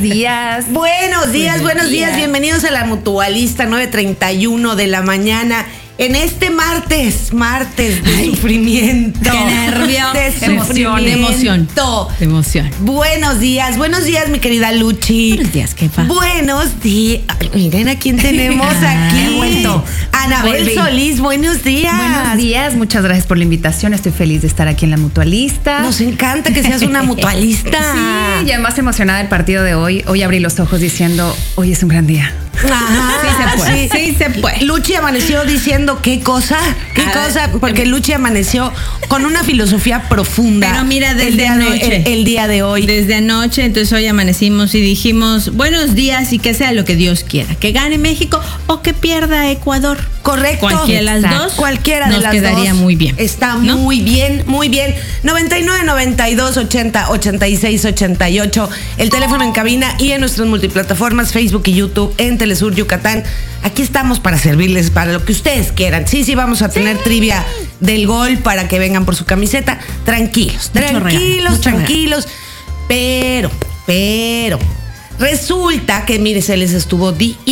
días. Buenos días. Bienvenidos a La Mutualista, 9:31 de la mañana. En este martes de sufrimiento. ¡Qué nervios! De emoción. Buenos días, mi querida Luchi. Buenos días, jefa. Buenos días. Ay, miren a quién tenemos aquí. Anabel Solís, buenos días. Buenos días, muchas gracias por la invitación. Estoy feliz de estar aquí en La Mutualista. Nos encanta que seas una mutualista. Sí, y además emocionada del partido de hoy. Hoy abrí los ojos diciendo, hoy es un gran día. Ajá, sí se puede. Luchi amaneció diciendo ¿qué cosa? Porque Luchi amaneció con una filosofía profunda. Pero mira, desde anoche. El día de hoy. Desde anoche, entonces hoy amanecimos y dijimos buenos días y que sea lo que Dios quiera. Que gane México o que pierda Ecuador. Correcto. Cualquiera de las dos. Cualquiera de las dos. Nos quedaría muy bien. Está muy bien. 99 92 80 86 88. El teléfono en cabina y en nuestras multiplataformas, Facebook y YouTube en Telesur Yucatán. Aquí estamos para servirles para lo que ustedes quieran. Sí, vamos a tener trivia del gol para que vengan por su camiseta. Tranquilos. Pero resulta que, mire, se les estuvo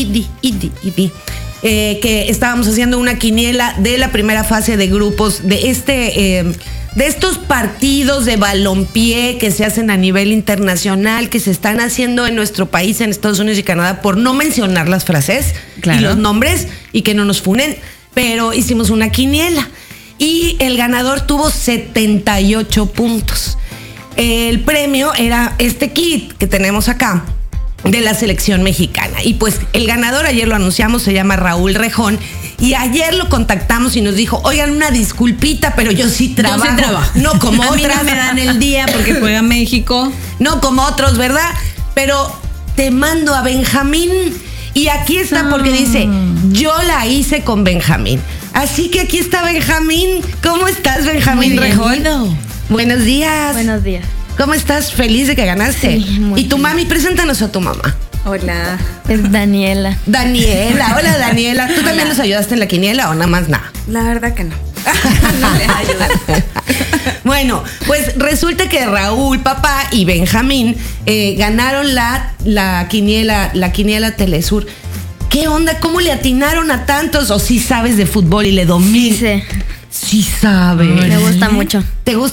que estábamos haciendo una quiniela de la primera fase de grupos de estos partidos de balompié que se hacen a nivel internacional, que se están haciendo en nuestro país, en Estados Unidos y Canadá, por no mencionar las frases y los nombres y que no nos funen, pero hicimos una quiniela y el ganador tuvo 78 puntos. El premio era este kit que tenemos acá de la selección mexicana. Y pues el ganador, ayer lo anunciamos, se llama Raúl Rejón. Y ayer lo contactamos y nos dijo, oigan, una disculpita, pero yo sí trabajo. No como a otras. A mí no me dan el día porque juega México. No como otros, ¿verdad? Pero te mando a Benjamín. Y aquí está porque dice, yo la hice con Benjamín. Así que aquí está Benjamín. ¿Cómo estás, Benjamín Rejón? Buenos días. Buenos días. ¿Cómo estás? ¿Feliz de que ganaste? Sí, muy ¿Y tu mami? Preséntanos a tu mamá. Hola. Es Daniela. Hola Daniela. ¿Tú también nos ayudaste en la quiniela o nada más nada? La verdad que no. No les ayudé. Bueno, pues resulta que Raúl, papá y Benjamín ganaron la quiniela Telesur. ¿Qué onda? ¿Cómo le atinaron a tantos? ¿O sí sabes de fútbol y le dominas? Sí. Sí sabe. Me gusta mucho. ¿Te gusta?